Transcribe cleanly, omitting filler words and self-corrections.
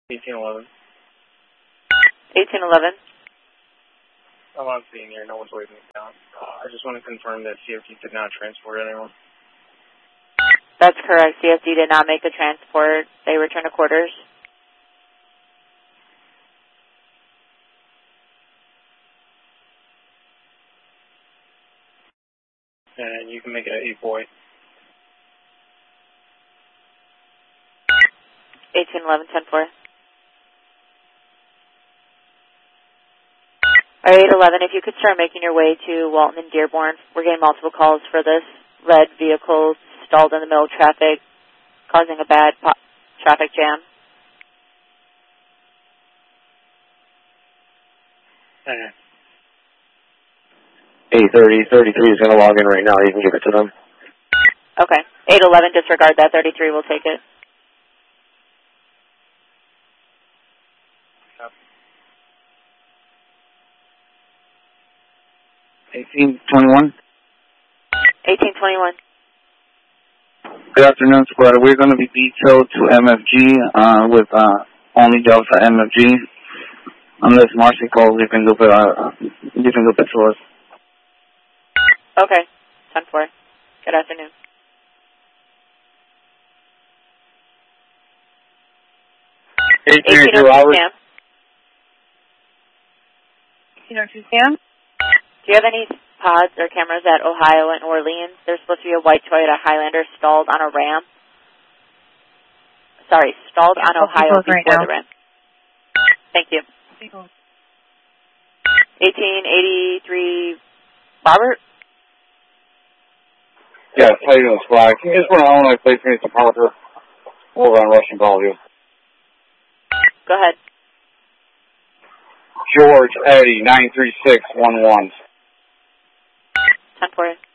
1811. 1811. I'm not seeing here. No one's waving me down. I just want to confirm that CFD did not transport anyone. That's correct. CFD did not make a transport. They returned to quarters. And you can make it an 8-boy. 1811, 10-4. All right, 811, if you could start making your way to Walton and Dearborn. We're getting multiple calls for this red vehicle stalled in the middle of traffic, causing a bad traffic jam. Okay. 830-33 is going to log in right now. You can give it to them. Okay. 811, disregard that. 33 will take it. Yep. 1821. 1821. Good afternoon, squad. We're going to be detailed to MFG with only Delta MFG. Unless Marcy calls, you can loop it to us. Okay. 10-4. Good afternoon. Hey, 1802 Sam. 1802 Sam. Do you have any pods or cameras at Ohio and Orleans? There's supposed to be a white Toyota Highlander stalled on a ramp. Sorry, stalled on Ohio before the ramp. Thank you. 1883 Robert? Yes, how you doing, squad? Can you just run on my place for me to Parker? Over on Russian Bellevue. Go ahead. George Eddie 93611. 10-4.